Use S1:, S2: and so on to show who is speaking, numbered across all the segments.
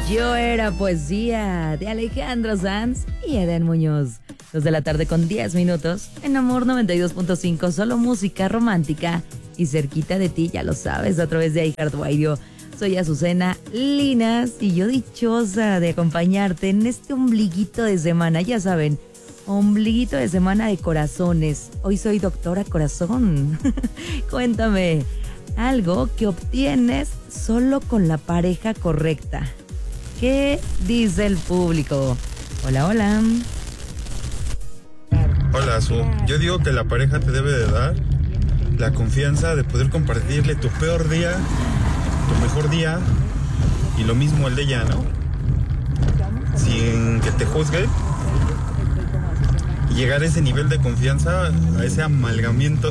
S1: Yo era poesía de Alejandro Sanz y Eden Muñoz. 2 de la tarde con 10 minutos en Amor 92.5, solo música romántica y cerquita de ti, ya lo sabes, a través de iHeartRadio. Soy Azucena Linas y yo dichosa de acompañarte en este ombliguito de semana, ya saben, ombliguito de semana de corazones. Hoy soy doctora corazón. Cuéntame, algo que obtienes solo con la pareja correcta. ¿Qué dice el público? Hola, hola.
S2: Hola, Azu. Yo digo que la pareja te debe de dar la confianza de poder compartirle tu peor día, tu mejor día y lo mismo el de ella, ¿no? Sin que te juzgue. Y llegar a ese nivel de confianza, a ese amalgamamiento,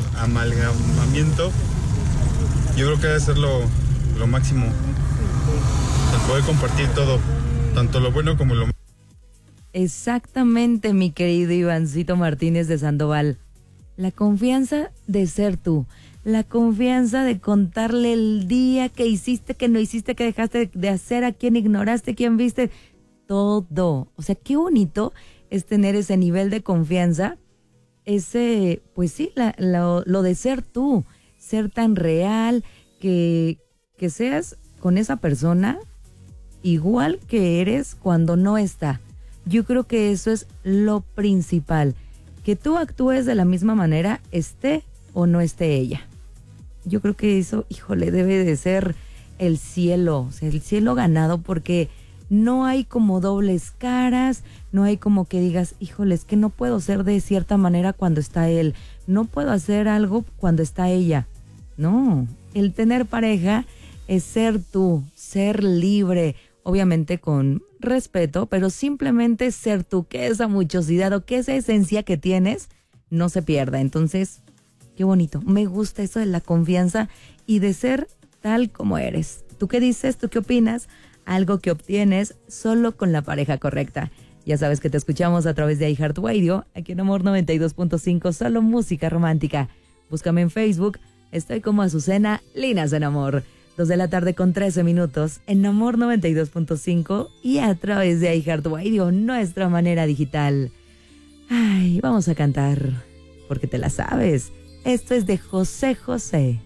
S2: yo creo que debe ser lo máximo. El poder compartir todo, tanto lo bueno como lo malo.
S1: Exactamente, mi querido Ivancito Martínez de Sandoval. La confianza de ser tú, la confianza de contarle el día que hiciste, que no hiciste, que dejaste de hacer, a quién ignoraste, quién viste, todo. O sea, qué bonito es tener ese nivel de confianza, ese, pues sí, lo de ser tú, ser tan real, que seas con esa persona igual que eres cuando no está. Yo creo que eso es lo principal, que tú actúes de la misma manera, esté o no esté ella. Yo creo que eso, híjole, debe de ser el cielo, o sea, el cielo ganado, porque no hay como dobles caras, no hay como que digas, híjole, es que no puedo ser de cierta manera cuando está él, no puedo hacer algo cuando está ella. No, el tener pareja es ser tú, ser libre, obviamente con respeto, pero simplemente ser tú, que esa muchosidad o que esa esencia que tienes no se pierda. Entonces, qué bonito, me gusta eso de la confianza y de ser tal como eres. ¿Tú qué dices? ¿Tú qué opinas? Algo que obtienes solo con la pareja correcta. Ya sabes que te escuchamos a través de iHeartRadio, aquí en Amor 92.5, solo música romántica. Búscame en Facebook, estoy como Azucena Linas en Amor. 2 de la tarde con 13 minutos en Amor 92.5 y a través de iHeartRadio, nuestra manera digital. Ay, vamos a cantar, porque te la sabes. Esto es de José José.